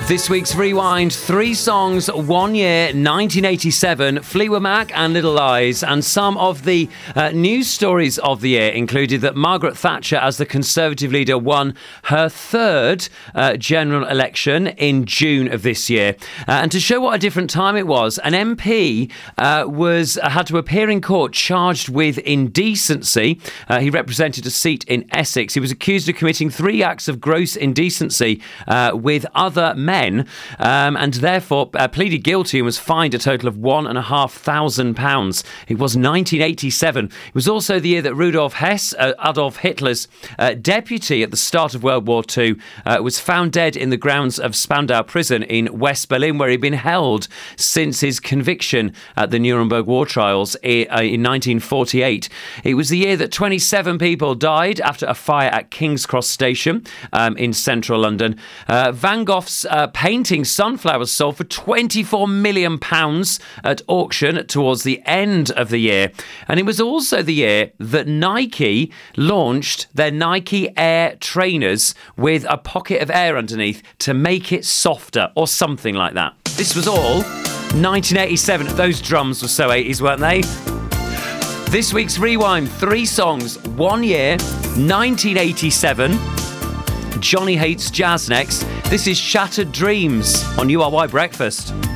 This week's Rewind, 3 songs, 1 year, 1987, Fleetwood Mac and Little Lies. And some of the news stories of the year included that Margaret Thatcher, as the Conservative leader, won her third general election in June of this year. And to show what a different time it was, an MP had to appear in court charged with indecency. He represented a seat in Essex. He was accused of committing 3 acts of gross indecency with other men. And therefore pleaded guilty and was fined a total of £1,500. It was 1987. It was also the year that Rudolf Hess, Adolf Hitler's deputy at the start of World War II, was found dead in the grounds of Spandau prison in West Berlin, where he'd been held since his conviction at the Nuremberg war trials in 1948. It was the year that 27 people died after a fire at King's Cross Station in central London. Van Gogh's painting Sunflowers sold for £24 million at auction towards the end of the year. And it was also the year that Nike launched their Nike Air trainers with a pocket of air underneath to make it softer or something like that. This was all 1987. Those drums were so 80s, weren't they? This week's Rewind, 3 songs, 1 year, 1987. Johnny Hates Jazz next. This is Shattered Dreams on URY Breakfast.